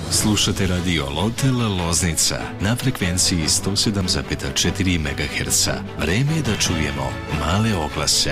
Slušate radio Lotel Loznica na frekvenciji 107,4 MHz. Vreme je da čujemo male oglase.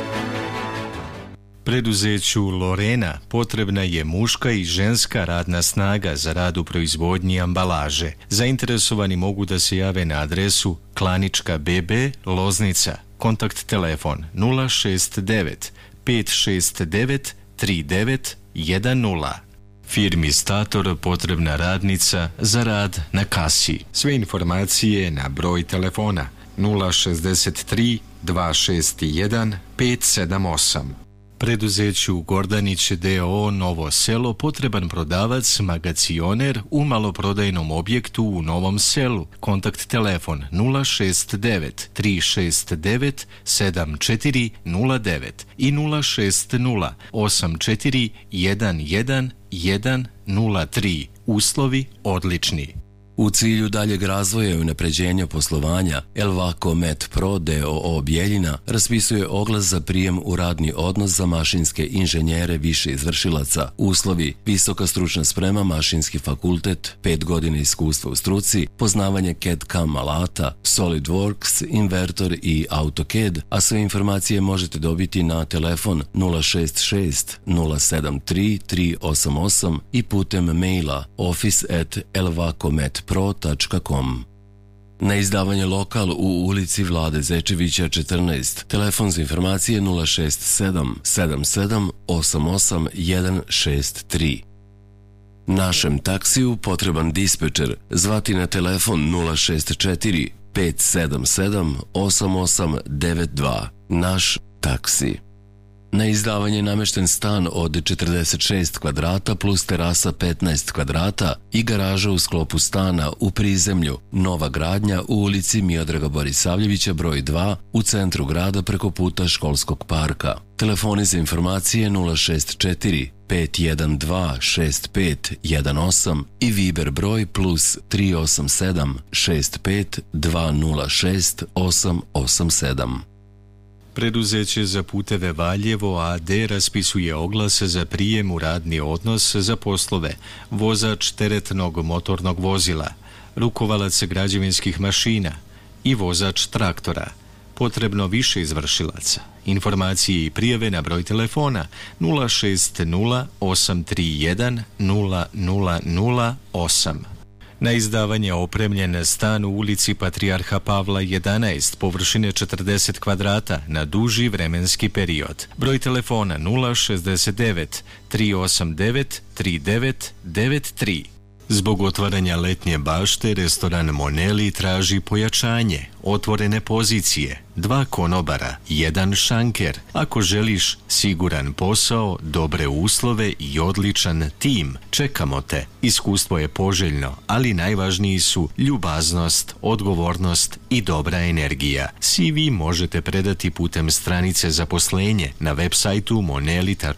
Preduzeću Lorena potrebna je muška i ženska radna snaga za rad u proizvodnji ambalaže. Zainteresovani mogu da se jave na adresu Klanička BB Loznica. Kontakt telefon 069 569 3910. Firmi Stator potrebna radnica za rad na kasi. Sve informacije na broj telefona 063 261 578. Preduzeću Gordanić d.o.o. Novo Selo potreban prodavac, magacioner u maloprodajnom objektu u Novom Selu. Kontakt telefon 069 369 7409 i 060 84 11 103. Uslovi odlični. U cilju daljeg razvoja i unapređenja poslovanja, Elvaco Met Pro d.o.o. Bjeljina raspisuje oglas za prijem u radni odnos za mašinske inženjere više izvršilaca. Uslovi: visoka stručna sprema, mašinski fakultet, 5 godina iskustva u struci, poznavanje CAD/CAM alata, SolidWorks, invertor i AutoCAD, a sve informacije možete dobiti na telefon 066 073 388 i putem maila office@elvacometpro.com. Na izdavanje lokal u ulici Vlade Zečevića 14. Telefon za informacije 067 77 88 163. Našem taksiju potreban dispečer. Zvati na telefon 064 577 8892. Naš taksi. Na izdavanje namešten stan od 46 kvadrata plus terasa 15 kvadrata i garaža u sklopu stana u prizemlju. Nova gradnja u ulici Miodraga Borisavljevića broj 2 u centru grada preko puta školskog parka. Telefoni za informacije 064 512 6518 i Viber broj plus 387 65 206 887. Preduzeće za puteve Valjevo AD raspisuje oglas za prijem u radni odnos za poslove vozač teretnog motornog vozila, rukovalac građevinskih mašina i vozač traktora. Potrebno više izvršilaca. Informacije i prijave na broj telefona 060 831 0008. Na izdavanje opremljen stan u ulici Patrijarha Pavla 11, površine 40 kvadrata na duži vremenski period. Broj telefona 069 389 3993. Zbog otvaranja letnje bašte, restoran Moneli traži pojačanje, otvorene pozicije, 2 konobara, 1 šanker. Ako želiš siguran posao, dobre uslove i odličan tim, čekamo te. Iskustvo je poželjno, ali najvažniji su ljubaznost, odgovornost i dobra energija. CV možete predati putem stranice zaposlenje na web sajtu moneli.com.